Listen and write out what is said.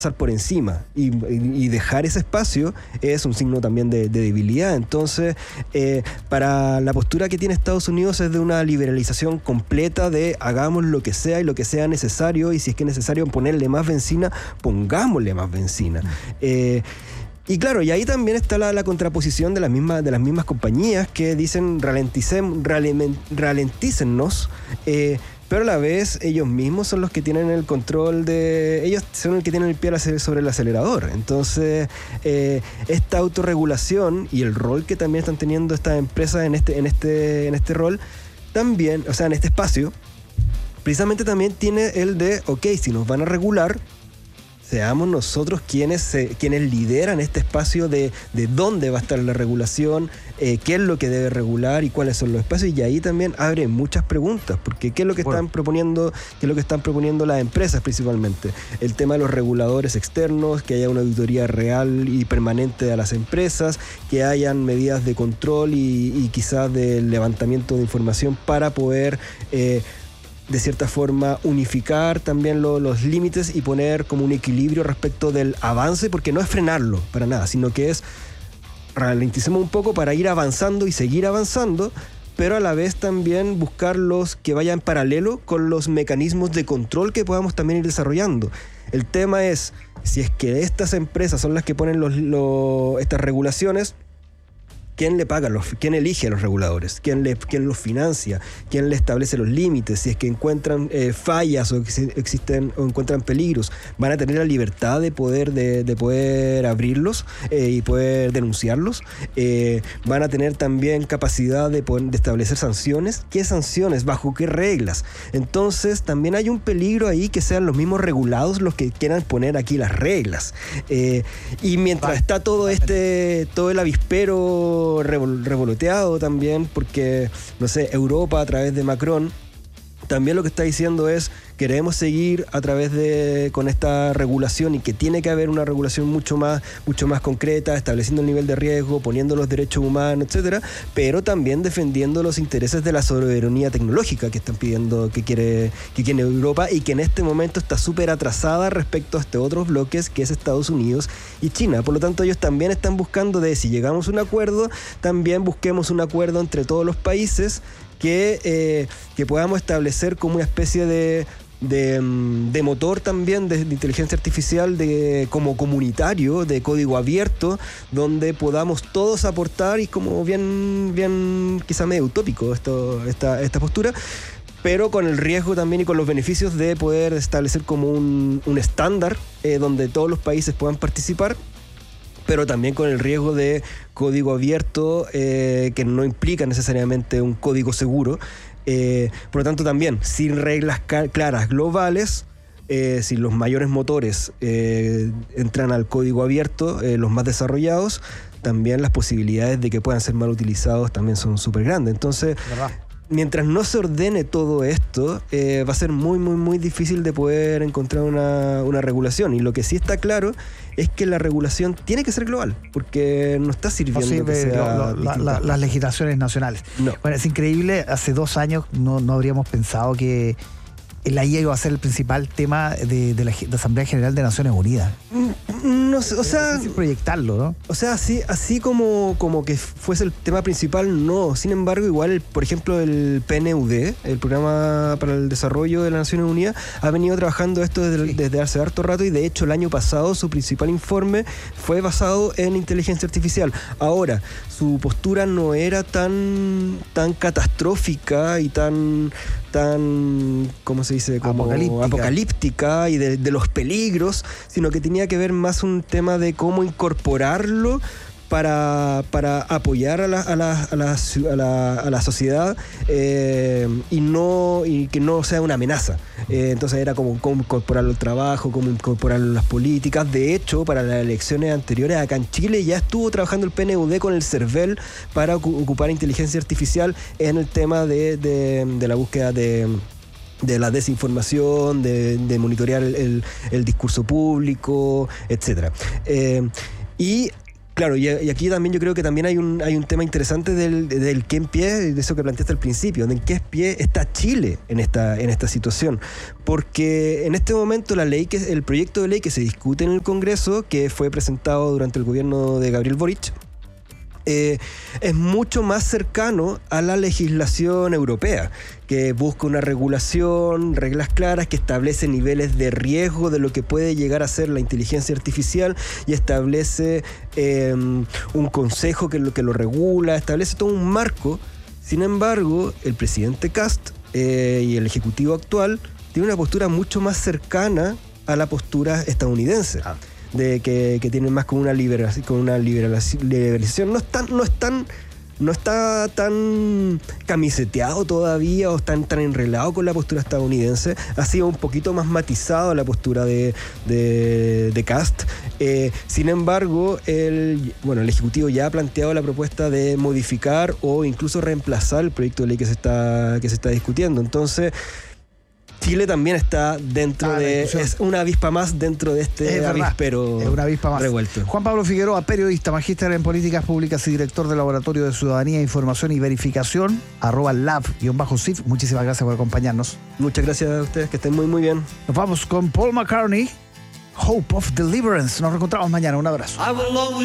por encima y dejar ese espacio es un signo también de debilidad. Entonces, para la postura que tiene Estados Unidos es de una liberalización completa de hagamos lo que sea y lo que sea necesario, y si es que es necesario ponerle más benzina, pongámosle más benzina. Y claro, y ahí también está la contraposición de las mismas compañías que dicen ralentícennos, pero a la vez ellos mismos son los que tienen el control ellos son los que tienen el pie sobre el acelerador. Entonces, esta autorregulación y el rol que también están teniendo estas empresas en este rol, también, o sea, en este espacio, precisamente también tiene el de, ok, si nos van a regular, seamos nosotros quienes lideran este espacio de dónde va a estar la regulación, qué es lo que debe regular y cuáles son los espacios, y ahí también abre muchas preguntas, porque qué es lo que están proponiendo las empresas principalmente. El tema de los reguladores externos, que haya una auditoría real y permanente a las empresas, que hayan medidas de control y quizás de levantamiento de información para poder de cierta forma unificar también los límites y poner como un equilibrio respecto del avance, porque no es frenarlo para nada, sino que es ralenticemos un poco para ir avanzando y seguir avanzando, pero a la vez también buscar los que vayan en paralelo con los mecanismos de control que podamos también ir desarrollando. El tema es, si es que estas empresas son las que ponen estas regulaciones, ¿quién le paga? ¿Quién elige a los reguladores? ¿Quién los financia? ¿Quién le establece los límites? Si es que encuentran fallas o existen o encuentran peligros, ¿van a tener la libertad de poder abrirlos y poder denunciarlos? ¿Van a tener también capacidad de establecer sanciones? ¿Qué sanciones? ¿Bajo qué reglas? Entonces también hay un peligro ahí que sean los mismos regulados los que quieran poner aquí las reglas. Y mientras está todo el avispero revoloteado también, porque, no sé, Europa a través de Macron también lo que está diciendo es queremos seguir con esta regulación, y que tiene que haber una regulación mucho más concreta, estableciendo el nivel de riesgo, poniendo los derechos humanos, etcétera, pero también defendiendo los intereses de la soberanía tecnológica que están pidiendo, que quiere Europa, y que en este momento está súper atrasada respecto a otros bloques que es Estados Unidos y China. Por lo tanto, ellos también están buscando si llegamos a un acuerdo, también busquemos un acuerdo entre todos los países que podamos establecer como una especie de motor también de inteligencia artificial como comunitario, de código abierto, donde podamos todos aportar, y como bien quizá medio utópico esta postura, pero con el riesgo también y con los beneficios de poder establecer como un estándar donde todos los países puedan participar, pero también con el riesgo de código abierto que no implica necesariamente un código seguro. Por lo tanto, también sin reglas claras globales, si los mayores motores entran al código abierto, los más desarrollados, también las posibilidades de que puedan ser mal utilizados también son súper grandes. Entonces, mientras no se ordene todo esto, va a ser muy, muy, muy difícil de poder encontrar una regulación. Y lo que sí está claro es que la regulación tiene que ser global, porque no está sirviendo que sea las legislaciones nacionales. No. Bueno, es increíble, hace 2 años no habríamos pensado que la IA iba a ser el principal tema de la Asamblea General de Naciones Unidas. No sé, o sea, es difícil proyectarlo, ¿no? O sea, así como que fuese el tema principal, no. Sin embargo, igual, por ejemplo, el PNUD, el Programa para el Desarrollo de las Naciones Unidas, ha venido trabajando esto desde hace harto rato, y de hecho el año pasado su principal informe fue basado en inteligencia artificial. Ahora, su postura no era tan catastrófica y tan ¿cómo se dice? Como apocalíptica y de los peligros, sino que tenía que ver más un tema de cómo incorporarlo para apoyar a la sociedad y que no sea una amenaza. Entonces era como cómo incorporarlo al trabajo, cómo incorporarlo en las políticas. De hecho, para las elecciones anteriores acá en Chile ya estuvo trabajando el PNUD con el CERVEL para ocupar inteligencia artificial en el tema de la búsqueda de la desinformación, de monitorear el discurso público, etcétera. Y Claro, y aquí también yo creo que también hay un tema interesante del qué en pie, de eso que planteaste al principio, de en qué pie está Chile en esta situación. Porque en este momento el proyecto de ley que se discute en el Congreso, que fue presentado durante el gobierno de Gabriel Boric, es mucho más cercano a la legislación europea, que busca una regulación, reglas claras, que establece niveles de riesgo de lo que puede llegar a ser la inteligencia artificial y establece un consejo que lo regula, establece todo un marco. Sin embargo, el presidente Kast y el ejecutivo actual tiene una postura mucho más cercana a la postura estadounidense. De que tienen más como una liberación, no está tan camiseteado todavía o tan enrelado con la postura estadounidense. Ha sido un poquito más matizado la postura de Kast. Sin embargo, el Ejecutivo ya ha planteado la propuesta de modificar o incluso reemplazar el proyecto de ley que se está discutiendo. Entonces, Chile también está dentro es una avispa más dentro de este avispero. Es una avispa más. Revuelto. Juan Pablo Figueroa, periodista, magíster en políticas públicas y director del Laboratorio de Ciudadanía, Información y Verificación, @lab_CIF. Muchísimas gracias por acompañarnos. Muchas gracias a ustedes, que estén muy, muy bien. Nos vamos con Paul McCartney, Hope of Deliverance. Nos reencontramos mañana. Un abrazo.